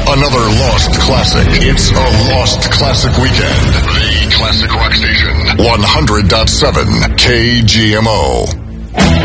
Another lost classic. It's a lost classic weekend. The Classic Rock Station. 100.7 KGMO.